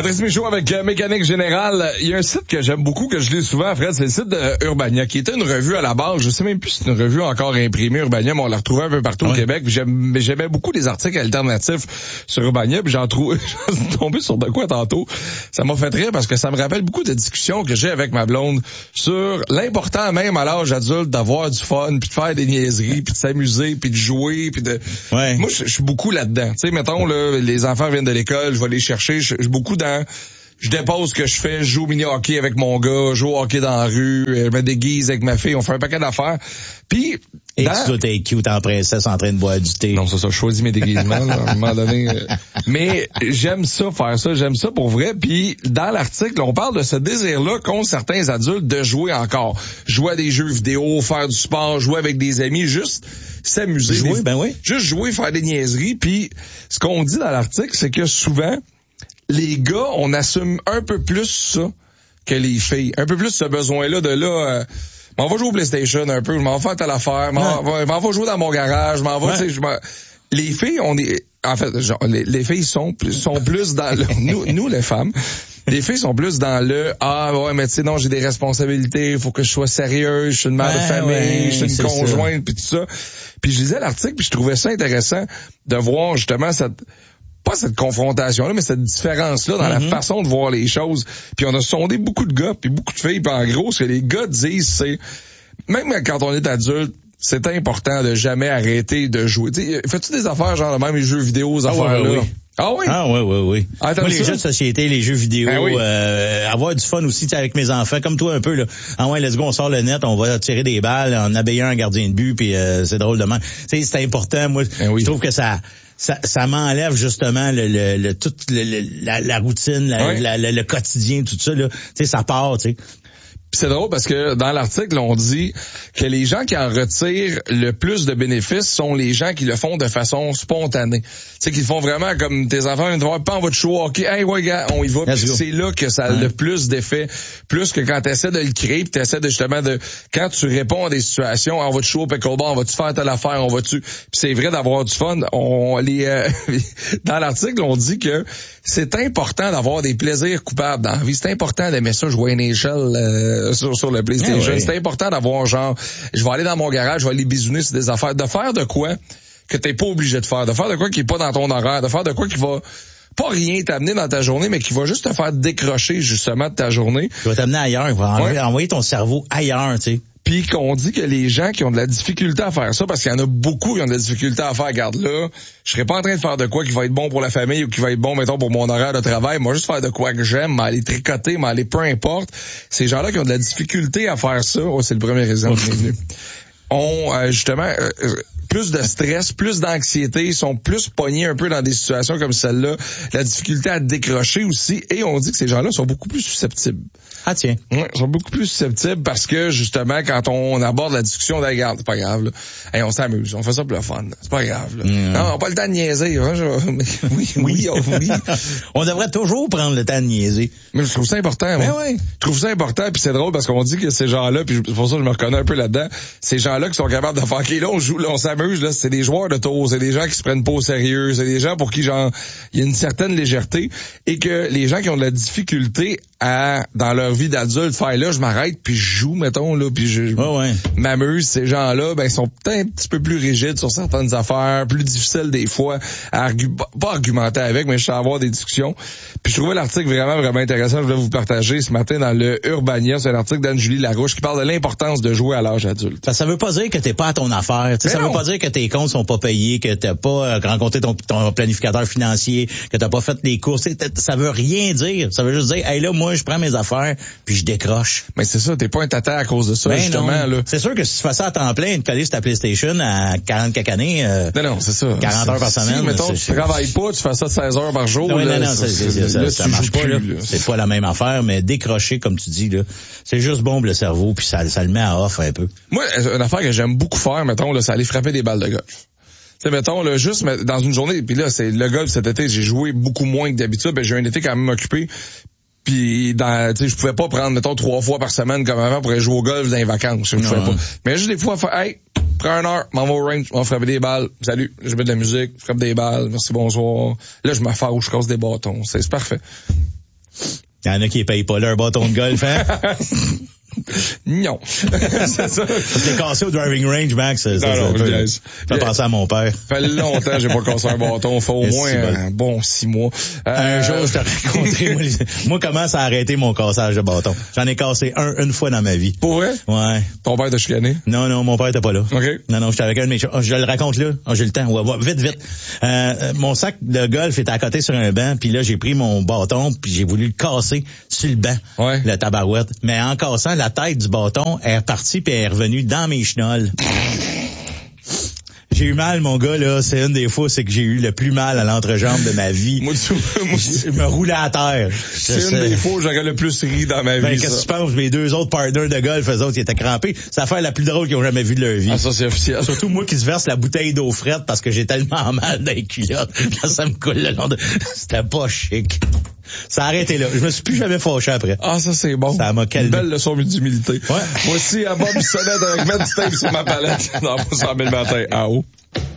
Patrice Michaud avec Mécanique Générale. Il y a un site que j'aime beaucoup, que je lis souvent, Fred, c'est le site de Urbania, qui était une revue à la base. Je sais même plus si c'est une revue encore imprimée, Urbania, mais on l'a retrouvée un peu partout au Québec. Puis j'aimais beaucoup les articles alternatifs sur Urbania, puis j'en suis tombé sur de quoi tantôt. Ça m'a fait rire parce que ça me rappelle beaucoup de discussions que j'ai avec ma blonde sur l'important même à l'âge adulte d'avoir du fun, puis de faire des niaiseries, puis de s'amuser, puis de jouer, puis de... Ouais. Moi, je suis beaucoup là-dedans. Tu sais, mettons, là, les enfants viennent de l'école, je vais les chercher, je suis beaucoup dans... Je dépose ce que je fais, je joue au mini-hockey avec mon gars, je joue au hockey dans la rue, je me déguise avec ma fille, on fait un paquet d'affaires. Puis... Et tu dois être cute en princesse en train de boire du thé. Non, c'est ça, je choisis mes déguisements, là, à un moment donné. Mais j'aime ça, faire ça, j'aime ça pour vrai. Puis dans l'article, on parle de ce désir-là qu'ont certains adultes de jouer encore. Jouer à des jeux vidéo, faire du sport, jouer avec des amis, juste s'amuser. Jouer, ben oui. Juste jouer, faire des niaiseries. Puis ce qu'on dit dans l'article, c'est que souvent, les gars, on assume un peu plus ça que les filles. Un peu plus ce besoin-là de là... m'en va jouer au PlayStation un peu, je m'en vais faire telle affaire, m'en va jouer dans mon garage, tu sais, les filles, les filles sont plus dans nous les femmes, les filles sont plus dans mais tu sais, non, j'ai des responsabilités, faut que je sois sérieuse, je suis une mère de famille, je suis une conjointe, puis tout ça. Puis je lisais l'article, puis je trouvais ça intéressant de voir justement pas cette confrontation-là, mais cette différence-là dans la façon de voir les choses. Puis on a sondé beaucoup de gars, puis beaucoup de filles, puis en gros, ce que les gars disent, c'est, même quand on est adulte, c'est important de jamais arrêter de jouer. T'sais, fais-tu des affaires, genre, même les jeux vidéo, ces affaires-là? Oui. Ah oui? Ah oui. Ah, moi, les jeux de société, les jeux vidéo, oui. avoir du fun aussi avec mes enfants, comme toi un peu, là. Ah ouais, let's go, on sort le net, on va tirer des balles, on habille un gardien de but, puis c'est drôle de même. Tu sais, c'est important. Moi, je trouve que ça m'enlève justement toute la routine, le quotidien, tout ça, là. Tu sais, ça part, tu sais. Puis c'est drôle parce que dans l'article, on dit que les gens qui en retirent le plus de bénéfices sont les gens qui le font de façon spontanée. Tu sais, qu'ils font vraiment comme tes enfants viennent te voir, pas on va te jouer, ok, hey, ouais, gars, on y va. Puis c'est là que ça a le plus d'effet, plus que quand tu essaies de le créer, puis tu essaies de justement quand tu réponds à des situations, on va te jouer au pickleball, on va-tu faire telle affaire, on va-tu... Puis c'est vrai d'avoir du fun. Dans l'article, on dit que c'est important d'avoir des plaisirs coupables dans la vie. C'est important d'aimer ça, jouer à une échelle sur le PlayStation. Oui. C'est important d'avoir genre, je vais aller dans mon garage, je vais aller bisouner sur des affaires, de faire de quoi que t'es pas obligé de faire de quoi qui est pas dans ton horaire, de faire de quoi qui va pas rien t'amener dans ta journée, mais qui va juste te faire décrocher justement de ta journée. Qui va t'amener ailleurs, qui va envoyer ton cerveau ailleurs, tu sais. Puis qu'on dit que les gens qui ont de la difficulté à faire ça, parce qu'il y en a beaucoup qui ont de la difficulté à faire, regarde là, je serais pas en train de faire de quoi qui va être bon pour la famille ou qui va être bon, mettons, pour mon horaire de travail. Moi, juste faire de quoi que j'aime, m'aller tricoter, m'aller peu importe. Ces gens-là qui ont de la difficulté à faire ça, c'est le premier exemple qui est venu, ont justement plus de stress, plus d'anxiété, sont plus pognés un peu dans des situations comme celle-là, la difficulté à décrocher aussi, et on dit que ces gens-là sont beaucoup plus susceptibles. Ah tiens. Ouais, sont beaucoup plus susceptibles parce que justement quand on aborde la discussion de regarde, c'est pas grave là. Hey, on s'amuse, on fait ça pour le fun. C'est pas grave là. Non, on n'a pas le temps de niaiser. Hein, oui. On devrait toujours prendre le temps de niaiser. Mais je trouve ça important. Ben oui. Je trouve ça important, puis c'est drôle parce qu'on dit que ces gens-là, puis c'est pour ça que je me reconnais un peu là-dedans, ces gens-là qui sont capables de faire OK, là on joue, là on s'amuse, là c'est des joueurs de tour, c'est des gens qui se prennent pas au sérieux, c'est des gens pour qui genre il y a une certaine légèreté, et que les gens qui ont de la difficulté à dans leur vie d'adulte faire là je m'arrête puis je joue mettons là puis je m'amuse, ces gens-là ben ils sont peut-être un petit peu plus rigides sur certaines affaires, plus difficiles des fois à pas argumenter avec, mais je sais avoir des discussions. Puis je trouvais l'article vraiment intéressant, je voulais vous partager ce matin dans le Urbania, c'est un article d'Anne-Julie Larouche qui parle de l'importance de jouer à l'âge adulte. Ça veut pas dire que t'es pas à ton affaire, ça veut pas dire que tes comptes sont pas payés, que t'as pas rencontré ton planificateur financier, que t'as pas fait les courses, ça veut rien dire, ça veut juste dire hey là moi je prends mes affaires puis je décroche. Mais c'est ça, t'es pas un tata à cause de ça, justement. Là. C'est sûr que si tu fais ça à temps plein, te coller sur ta PlayStation à 40 quelques années, non, c'est ça. 40 heures par semaine. Si, mettons, tu travailles pas, tu fais ça 16 heures par jour. Non, ça marche pas, là. C'est pas la même affaire, mais décrocher, comme tu dis, là, c'est juste bon pour le cerveau, puis ça le met à off un peu. Moi, une affaire que j'aime beaucoup faire, mettons, là, c'est aller frapper des balles de golf. Tu sais, mettons, là, juste dans une journée, puis là, c'est le golf cet été, j'ai joué beaucoup moins que d'habitude, ben, j'ai un été quand même occupé. Puis tu sais, je pouvais pas prendre mettons 3 fois par semaine comme avant pour aller jouer au golf dans les vacances, je pouvais pas. Mais juste des fois hey, prends 1 heure, m'en va au range, on va frapper des balles. Salut, je mets de la musique, je frappe des balles, merci bonsoir. Là je m'affaire ou je casse des bâtons, c'est parfait. Il y en a qui payent pas leur bâton de golf, hein? Non. C'est ça. Je l'ai cassé au driving range, Max. Ça fait penser à mon père. Ça fait longtemps que j'ai pas cassé un bâton. Fait au moins un bon 6 mois. Un jour, je te raconterai, moi, comment ça a arrêté mon cassage de bâton. J'en ai cassé une fois dans ma vie. Pour vrai? Ouais. Ton père t'a chicané? Non, mon père était pas là. OK. Non, j'étais avec un de mes je le raconte là. J'ai le temps. Ouais, vite. Mon sac de golf était à côté sur un banc, puis là, j'ai pris mon bâton, puis j'ai voulu le casser sur le banc. Ouais. Le tabarouette. Mais en cassant, la tête du bâton est repartie puis elle est revenue dans mes chenolles. J'ai eu mal, mon gars, là. C'est une des fois, c'est que j'ai eu le plus mal à l'entrejambe de ma vie. Moi, je me roulais à terre. C'est une des fois où j'aurais le plus ri dans ma vie. Qu'est-ce que tu penses? Mes 2 autres partners de golf, eux autres, qui étaient crampés. C'est l'affaire la plus drôle qu'ils ont jamais vue de leur vie. Ah, ça, c'est officiel. Surtout moi qui se verse la bouteille d'eau frette parce que j'ai tellement mal dans les culottes. Là, ça me coule le long de... C'était pas chic. Ça a arrêté là. Je me suis plus jamais fâché après. Ah, ça, c'est bon. Ça m'a calmé. Une belle leçon d'humilité. Ouais. Moi aussi, à Bob Bissonnette avec Matt Tape sur ma palette. Non, pas 100 000 matin. Ah, oh.